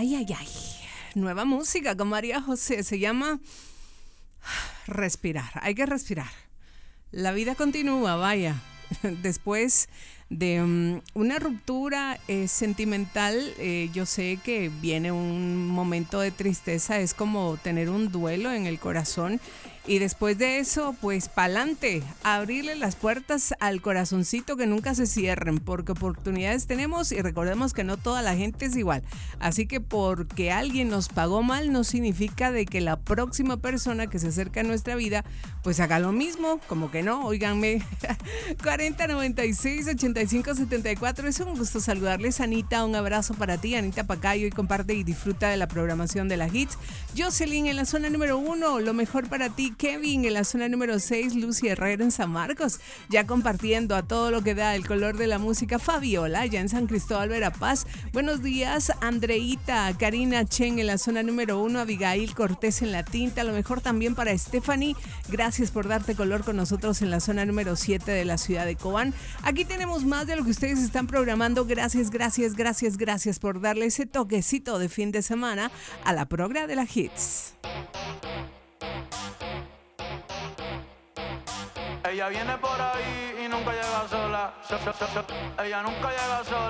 Ay, ay, ay. Nueva música con María José. Se llama Respirar. Hay que respirar. La vida continúa, vaya. Después de una ruptura sentimental, yo sé que viene un momento de tristeza. Es como tener un duelo en el corazón. Y después de eso, pues pa'lante, abrirle las puertas al corazoncito, que nunca se cierren, porque oportunidades tenemos y recordemos que no toda la gente es igual. Así que porque alguien nos pagó mal no significa de que la próxima persona que se acerca a nuestra vida pues haga lo mismo, como que no, óiganme. 4096-8574, es un gusto saludarles. Anita, un abrazo para ti, Anita Pacayo, y comparte y disfruta de la programación de las hits. Jocelyn en la zona número 1, lo mejor para ti. Kevin en la zona número 6, Lucy Herrera en San Marcos, ya compartiendo a todo lo que da el color de la música. Fabiola, ya en San Cristóbal, Verapaz. Buenos días, Andreita, Karina Chen en la zona número 1, Abigail Cortés en La Tinta, lo mejor también para Stephanie. Gracias por darte color con nosotros en la zona número 7 de la ciudad de Cobán. Aquí tenemos más de lo que ustedes están programando. Gracias por darle ese toquecito de fin de semana a la progra de la hits. Ella viene por ahí y nunca llega sola. Ella nunca llega sola.